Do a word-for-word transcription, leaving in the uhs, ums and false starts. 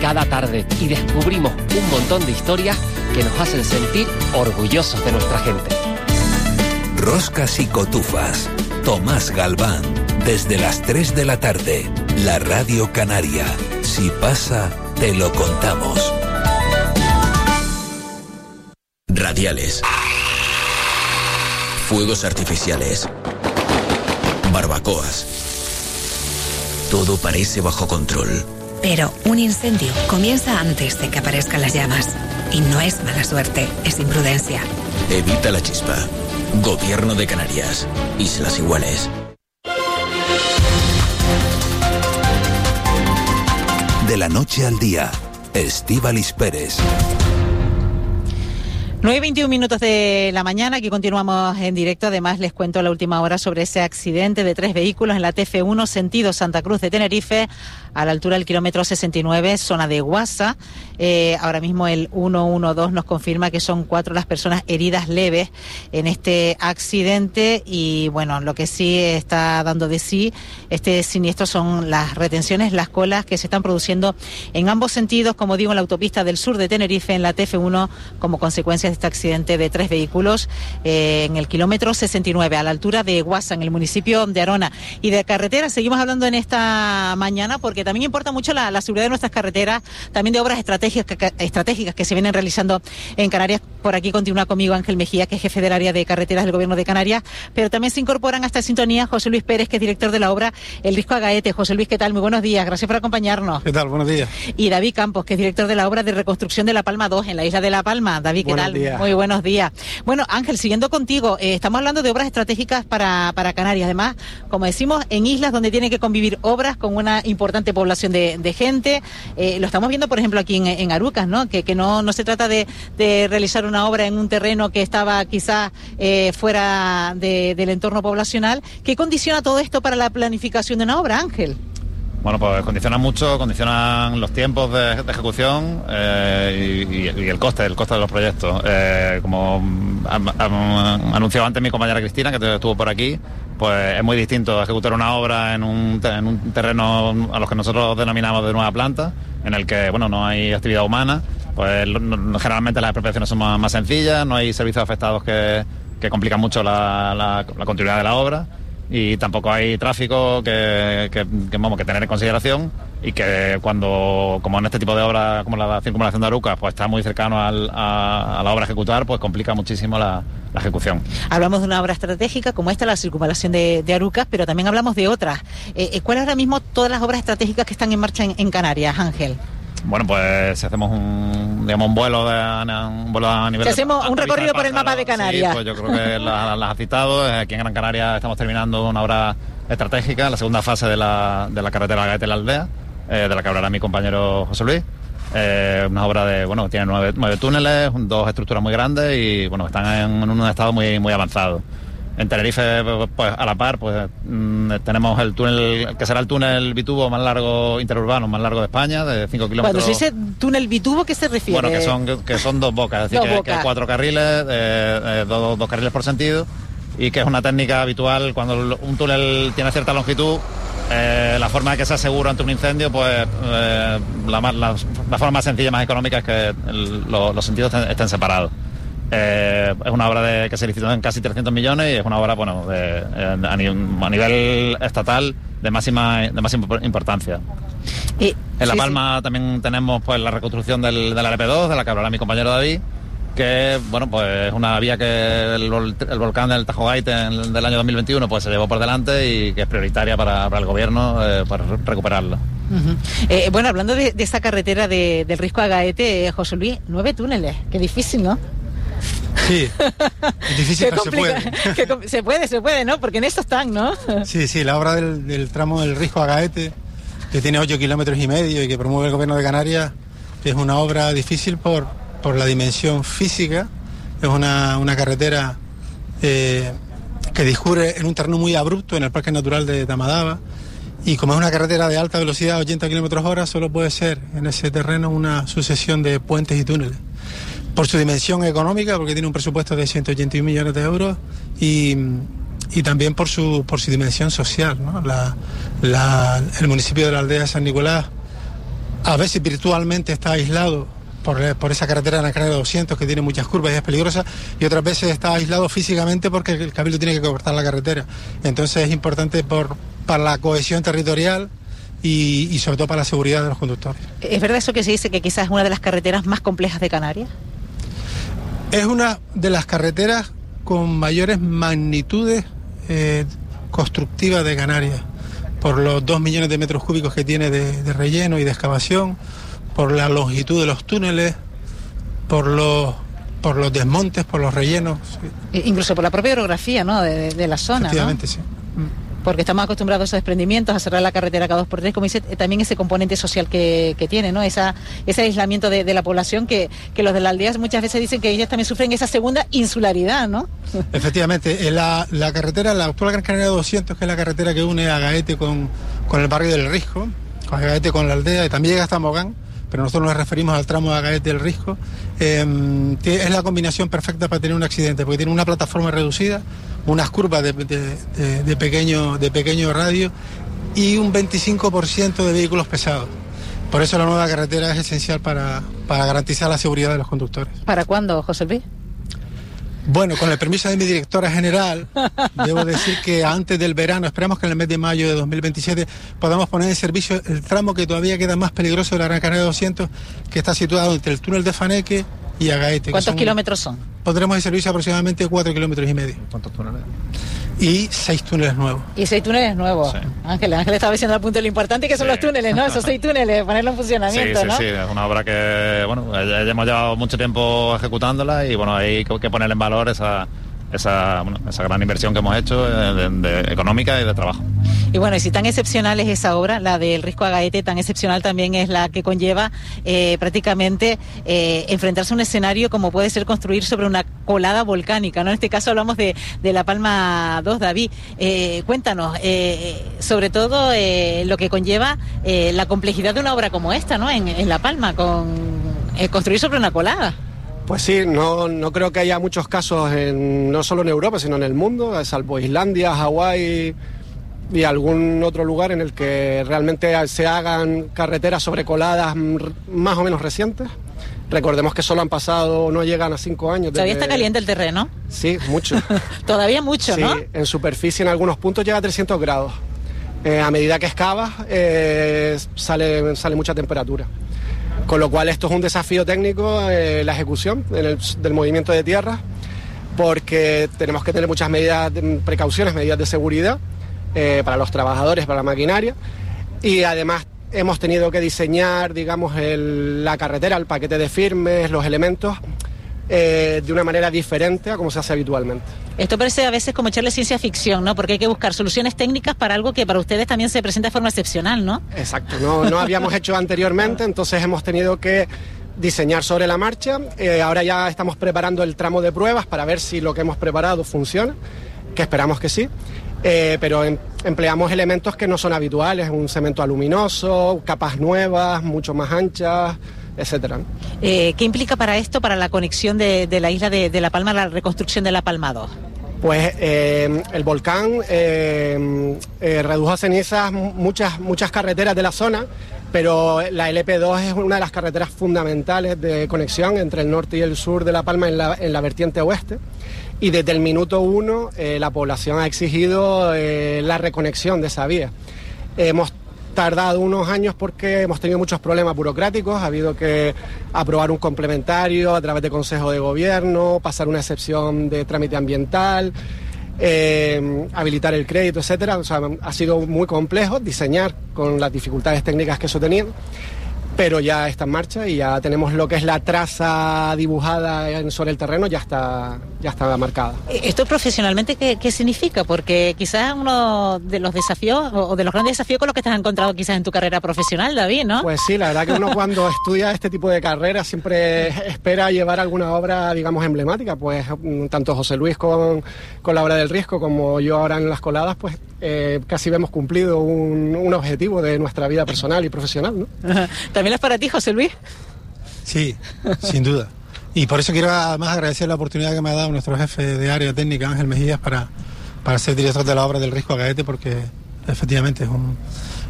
cada tarde y descubrimos un montón de historias que nos hacen sentir orgullosos de nuestra gente. Roscas y cotufas. Tomás Galván. Desde las tres de la tarde. La Radio Canaria. Si pasa, te lo contamos. Radiales. Fuegos artificiales. Barbacoas. Todo parece bajo control. Pero un incendio comienza antes de que aparezcan las llamas. Y no es mala suerte, es imprudencia. Evita la chispa. Gobierno de Canarias. Islas Iguales. De la noche al día, Estíbaliz Pérez. nueve y veintiún minutos de la mañana, aquí continuamos en directo. Además, les cuento a la última hora sobre ese accidente de tres vehículos en la T F uno, sentido Santa Cruz de Tenerife, a la altura del kilómetro sesenta y nueve, zona de Guasa. Eh, ahora mismo el ciento doce nos confirma que son cuatro las personas heridas leves en este accidente. Y bueno, lo que sí está dando de sí este siniestro son las retenciones, las colas que se están produciendo en ambos sentidos, como digo, en la autopista del sur de Tenerife, en la T F uno, como consecuencia de este accidente de tres vehículos eh, en el kilómetro sesenta y nueve, a la altura de Guasa, en el municipio de Arona. Y de carretera seguimos hablando en esta mañana, porque también importa mucho la, la seguridad de nuestras carreteras, también de obras estratégicas que, estratégicas que se vienen realizando en Canarias. Por aquí continúa conmigo Ángel Mejía, que es jefe del área de carreteras del Gobierno de Canarias, pero también se incorporan a esta sintonía José Luis Pérez, que es director de la obra El Risco Agaete. José Luis, ¿qué tal? Muy buenos días, gracias por acompañarnos. ¿Qué tal? Buenos días. Y David Campos, que es director de la obra de reconstrucción de La Palma dos, en la isla de La Palma. David, ¿qué buenos tal? Días. Muy buenos días. Bueno, Ángel, siguiendo contigo, eh, estamos hablando de obras estratégicas para, para Canarias. Además, como decimos, en islas donde tienen que convivir obras con una importante población de, de gente. Eh, lo estamos viendo, por ejemplo, aquí en, en Arucas, ¿no? Que, que no, no se trata de, de realizar una obra en un terreno que estaba quizás eh, fuera de, del entorno poblacional. ¿Qué condiciona todo esto para la planificación de una obra, Ángel? Bueno, pues condicionan mucho, condicionan los tiempos de, de ejecución eh, y, y el coste, el coste de los proyectos. Eh, como ha anunciado antes mi compañera Cristina, que estuvo por aquí, pues es muy distinto ejecutar una obra en un, en un terreno a los que nosotros denominamos de nueva planta, en el que, bueno, no hay actividad humana. Pues no, generalmente las expropiaciones son más, más sencillas, no hay servicios afectados que, que complican mucho la, la, la continuidad de la obra. Y tampoco hay tráfico que, que, que, vamos, que tener en consideración, y que cuando, como en este tipo de obras, como la circunvalación de Arucas, pues está muy cercano al, a, a la obra a ejecutar, pues complica muchísimo la, la ejecución. Hablamos de una obra estratégica como esta, la circunvalación de, de Arucas, pero también hablamos de otras. Eh, ¿Cuáles ahora mismo todas las obras estratégicas que están en marcha en, en Canarias, Ángel? Bueno, pues si hacemos un, digamos, un vuelo de un vuelo a nivel... Si hacemos de, un recorrido por el mapa de Canarias. Sí, pues yo creo que las, las has citado. Aquí en Gran Canaria estamos terminando una obra estratégica, la segunda fase de la, de la carretera Agaete La Aldea, eh, de la que hablará mi compañero José Luis. Eh, una obra de, bueno, tiene nueve, nueve túneles, dos estructuras muy grandes y, bueno, están en, en un estado muy, muy avanzado. En Tenerife, pues a la par, pues mmm, tenemos el túnel, que será el túnel bitubo más largo, interurbano, más largo de España, de cinco kilómetros. Cuando se dice túnel bitubo, ¿qué se refiere? Bueno, que son, que son dos bocas, es decir, que, que cuatro carriles, eh, eh, dos, dos carriles por sentido, y que es una técnica habitual cuando un túnel tiene cierta longitud. Eh, la forma de que se asegura ante un incendio, pues eh, la, más, la, la forma más sencilla y más económica es que el, lo, los sentidos estén, estén separados. Eh, es una obra de, que se licitó en casi trescientos millones y es una obra, bueno, de, eh, a, nivel, a nivel estatal de máxima, de máxima importancia. Y, en La Palma sí, sí. también tenemos, pues, la reconstrucción del, del A R P dos, de la que hablará mi compañero David, que, bueno, pues es una vía que el, el volcán del Tajo Gaite del año dos mil veintiuno pues se llevó por delante y que es prioritaria para, para el gobierno eh, para recuperarla. Uh-huh. eh, bueno, hablando de, de esta carretera de, del Risco Agaete, eh, José Luis, nueve túneles, qué difícil, ¿no? Sí, es difícil, pero se puede. Que se puede, se puede, ¿no? Porque en esto están, ¿no? Sí, sí, la obra del, del tramo del Risco Agaete, que tiene ocho kilómetros y medio y que promueve el Gobierno de Canarias, es una obra difícil por, por la dimensión física. Es una, una carretera eh, que discurre en un terreno muy abrupto en el Parque Natural de Tamadaba, y como es una carretera de alta velocidad, ochenta kilómetros hora, solo puede ser en ese terreno una sucesión de puentes y túneles. Por su dimensión económica, porque tiene un presupuesto de ciento ochenta y un millones de euros, y, y también por su por su dimensión social, ¿no? La, la, el municipio de la aldea de San Nicolás a veces virtualmente está aislado por, por esa carretera de la Canaria doscientos que tiene muchas curvas y es peligrosa, y otras veces está aislado físicamente porque el Cabildo tiene que cortar la carretera. Entonces es importante por, para la cohesión territorial y, y sobre todo para la seguridad de los conductores. ¿Es verdad eso que se dice que quizás es una de las carreteras más complejas de Canarias? Es una de las carreteras con mayores magnitudes eh, constructivas de Canarias, por los dos millones de metros cúbicos que tiene de, de relleno y de excavación, por la longitud de los túneles, por los por los desmontes, por los rellenos. Sí. Incluso por la propia orografía, ¿no?, de, de la zona. Efectivamente, ¿no? sí. Porque estamos acostumbrados a esos desprendimientos, a cerrar la carretera cada dos por tres, como dice, también ese componente social que, que tiene, ¿no? Esa, ese aislamiento de, de la población que, que los de las aldeas muchas veces dicen que ellos también sufren esa segunda insularidad, ¿no? Efectivamente, la, la carretera, la actual Gran Canaria doscientos, que es la carretera que une a Agaete con, con el barrio del Risco, con Agaete con la aldea, y también llega hasta Mogán, pero nosotros nos referimos al tramo de Agaete del Risco, eh, es la combinación perfecta para tener un accidente, porque tiene una plataforma reducida, unas curvas de, de, de, de, pequeño, de pequeño radio y un veinticinco por ciento de vehículos pesados. Por eso la nueva carretera es esencial para, para garantizar la seguridad de los conductores. ¿Para cuándo, José Luis? Bueno, con el permiso de mi directora general, debo decir que antes del verano, esperamos que en el mes de mayo de dos mil veintisiete podamos poner en servicio el tramo que todavía queda más peligroso de la Gran Canaria doscientos, que está situado entre el túnel de Faneque y Agaete. ¿Cuántos son, kilómetros son? Pondremos en servicio aproximadamente cuatro kilómetros y medio. ¿Cuántos túneles? Y seis túneles nuevos. Y seis túneles nuevos. Sí. Ángel, Ángel estaba diciendo al punto de lo importante que son sí. los túneles, ¿no? Esos seis túneles, ponerlo en funcionamiento, sí, sí, ¿no? Sí, sí, es una obra que, bueno, ya hemos llevado mucho tiempo ejecutándola y, bueno, hay que poner en valor esa... Esa, bueno, esa gran inversión que hemos hecho de, de, de económica y de trabajo. Y bueno, y si tan excepcional es esa obra, la del Risco Agaete, tan excepcional también es la que conlleva eh, prácticamente eh, enfrentarse a un escenario como puede ser construir sobre una colada volcánica, ¿no? En este caso hablamos de, de La Palma dos, David. Eh, cuéntanos, eh, sobre todo eh, lo que conlleva eh, la complejidad de una obra como esta, ¿no? En, en La Palma, con eh, construir sobre una colada. Pues sí, no, no creo que haya muchos casos, en, no solo en Europa, sino en el mundo, salvo Islandia, Hawái y algún otro lugar en el que realmente se hagan carreteras sobrecoladas más o menos recientes. Recordemos que solo han pasado, no llegan a cinco años. ¿Todavía desde... está caliente el terreno? Sí, mucho. Todavía mucho, sí, ¿no? En superficie en algunos puntos llega a trescientos grados. Eh, a medida que excavas eh, sale, sale mucha temperatura. Con lo cual esto es un desafío técnico, eh, la ejecución en el, del movimiento de tierra, porque tenemos que tener muchas medidas, de, precauciones, medidas de seguridad eh, para los trabajadores, para la maquinaria, y además hemos tenido que diseñar, digamos, el, la carretera, el paquete de firmes, los elementos, eh, de una manera diferente a como se hace habitualmente. Esto parece a veces como echarle ciencia ficción, ¿no? Porque hay que buscar soluciones técnicas para algo que para ustedes también se presenta de forma excepcional, ¿no? Exacto, no, no habíamos hecho anteriormente, entonces hemos tenido que diseñar sobre la marcha. Eh, ahora ya estamos preparando el tramo de pruebas para ver si lo que hemos preparado funciona, que esperamos que sí. Eh, pero em, empleamos elementos que no son habituales, un cemento aluminoso, capas nuevas, mucho más anchas, etcétera. Eh, ¿Qué implica para esto, para la conexión de, de la isla de, de La Palma, la reconstrucción de La Palma dos? Pues eh, el volcán eh, eh, redujo a cenizas muchas, muchas carreteras de la zona, pero la L P dos es una de las carreteras fundamentales de conexión entre el norte y el sur de La Palma en la, en la vertiente oeste. Y desde el minuto uno eh, la población ha exigido eh, la reconexión de esa vía. Hemos tardado unos años porque hemos tenido muchos problemas burocráticos, ha habido que aprobar un complementario a través de Consejo de Gobierno, pasar una excepción de trámite ambiental, eh, habilitar el crédito, etcétera. O sea, ha sido muy complejo diseñar con las dificultades técnicas que eso tenía, pero ya está en marcha y ya tenemos lo que es la traza dibujada en, sobre el terreno, ya está, ya está marcada. ¿Esto profesionalmente qué, qué significa? Porque quizás uno de los desafíos, o de los grandes desafíos con los que te has encontrado quizás en tu carrera profesional, David, ¿no? Pues sí, la verdad que uno cuando estudia este tipo de carreras siempre espera llevar alguna obra, digamos, emblemática, pues tanto José Luis con, con la obra del Risco como yo ahora en Las Coladas, pues eh, casi hemos cumplido un, un objetivo de nuestra vida personal y profesional, ¿no? ¿También es para ti, José Luis? Sí, sin duda. Y por eso quiero además agradecer la oportunidad que me ha dado nuestro jefe de área técnica, Ángel Mejías, para, para ser director de la obra del Risco Agaete, porque efectivamente es un,